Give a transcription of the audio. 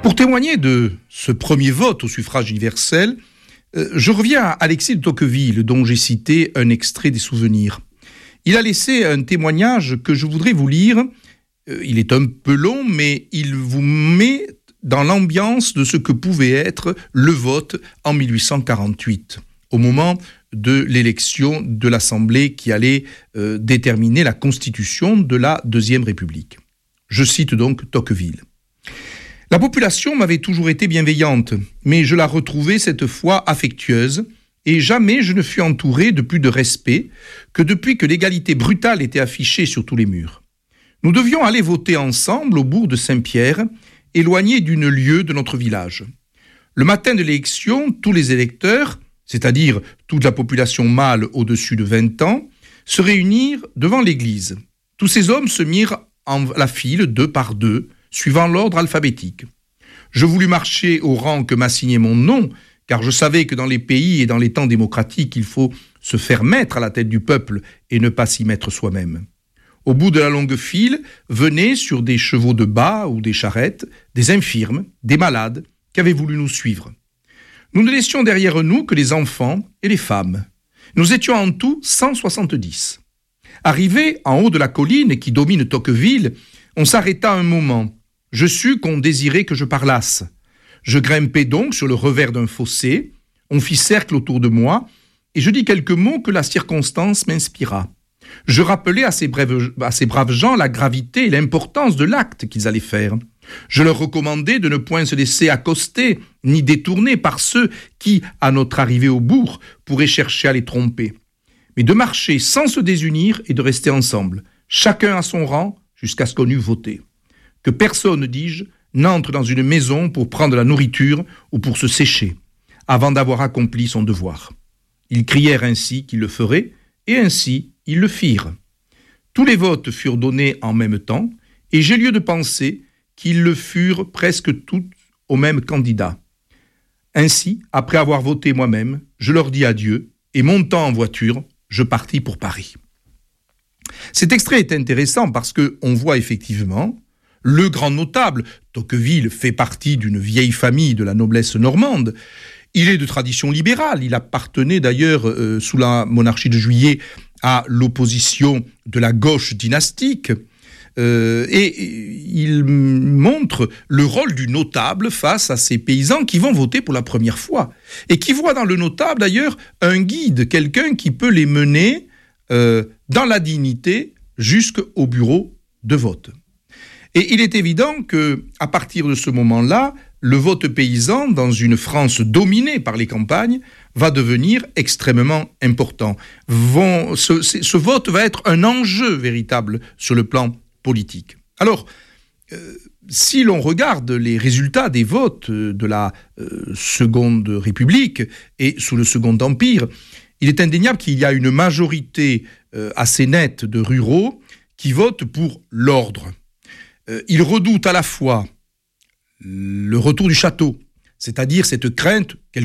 Pour témoigner de ce premier vote au suffrage universel, je reviens à Alexis de Tocqueville, dont j'ai cité un extrait des souvenirs. Il a laissé un témoignage que je voudrais vous lire. Il est un peu long, mais il vous met dans l'ambiance de ce que pouvait être le vote en 1848, au moment de l'élection de l'Assemblée qui allait déterminer la constitution de la Deuxième République. Je cite donc Tocqueville. « La population m'avait toujours été bienveillante, mais je la retrouvais cette fois affectueuse, et jamais je ne fus entouré de plus de respect que depuis que l'égalité brutale était affichée sur tous les murs. Nous devions aller voter ensemble au bourg de Saint-Pierre, éloigné d'une lieue de notre village. Le matin de l'élection, tous les électeurs, c'est-à-dire toute la population mâle au-dessus de 20 ans, se réunirent devant l'église. Tous ces hommes se mirent en la file, 2 par 2, suivant l'ordre alphabétique. Je voulus marcher au rang que m'assignait mon nom, car je savais que dans les pays et dans les temps démocratiques, il faut se faire mettre à la tête du peuple et ne pas s'y mettre soi-même. Au bout de la longue file, venaient sur des chevaux de bât ou des charrettes, des infirmes, des malades, qui avaient voulu nous suivre. Nous ne laissions derrière nous que les enfants et les femmes. Nous étions en tout 170. Arrivés en haut de la colline qui domine Tocqueville, on s'arrêta un moment. Je sus qu'on désirait que je parlasse. Je grimpai donc sur le revers d'un fossé, on fit cercle autour de moi, et je dis quelques mots que la circonstance m'inspira. Je rappelai à ces braves gens la gravité et l'importance de l'acte qu'ils allaient faire. Je leur recommandai de ne point se laisser accoster ni détourner par ceux qui, à notre arrivée au bourg, pourraient chercher à les tromper, mais de marcher sans se désunir et de rester ensemble, chacun à son rang, jusqu'à ce qu'on eût voté. Que personne, dis-je, n'entre dans une maison pour prendre la nourriture ou pour se sécher, avant d'avoir accompli son devoir. Ils crièrent ainsi qu'ils le feraient, et ainsi ils le firent. Tous les votes furent donnés en même temps, et j'ai lieu de penser qu'ils le furent presque tous au même candidat. Ainsi, après avoir voté moi-même, je leur dis adieu, et montant en voiture, je partis pour Paris. Cet extrait est intéressant parce qu'on voit effectivement le grand notable. Tocqueville fait partie d'une vieille famille de la noblesse normande. Il est de tradition libérale. Il appartenait d'ailleurs, sous la monarchie de Juillet, à l'opposition de la gauche dynastique. Et il montre le rôle du notable face à ces paysans qui vont voter pour la première fois. Et qui voient dans le notable, d'ailleurs, un guide, quelqu'un qui peut les mener dans la dignité jusqu'au bureau de vote. Et il est évident qu'à partir de ce moment-là, le vote paysan, dans une France dominée par les campagnes, va devenir extrêmement important. Ce vote va être un enjeu véritable sur le plan politique. Alors, si l'on regarde les résultats des votes de la Seconde République et sous le Second Empire, il est indéniable qu'il y a une majorité assez nette de ruraux qui votent pour l'ordre. Ils redoutent à la fois le retour du château, c'est-à-dire cette crainte